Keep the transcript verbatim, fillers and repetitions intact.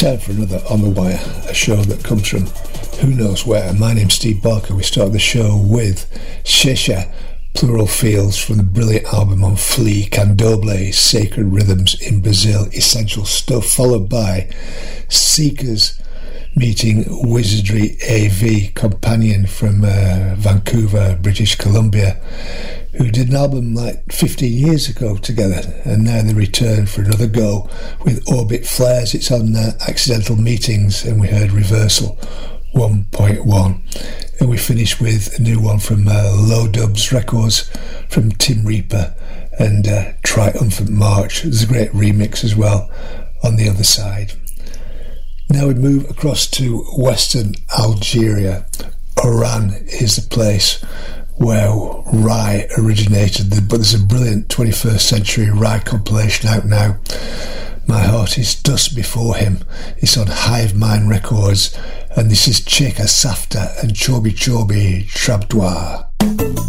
Time for another On The Wire, a show that comes from who knows where. My name's Steve Barker. We start the show with Shesha, Plural Fields, from the brilliant album on Flea, Candomblé, Sacred Rhythms in Brazil, Essential Stuff, followed by Seekers meeting Wizardry A V, Companion from uh, Vancouver, British Columbia, who did an album like fifteen years ago together, and now they return for another go with Orbit Flares. It's on uh, Accidental Meetings, and we heard Reversal one point one. And we finish with a new one from uh, Low Dubs Records from Tim Reaper and uh, Triumphant March. There's a great remix as well on the other side. Now we move across to Western Algeria. Oran is the place where Rai originated, but there's a brilliant twenty-first century Rai compilation out now. My Heart is Dust Before Him. It's on Hive Mind Records, and this is Cheka Safta and Chobi Chobi Trabdoir.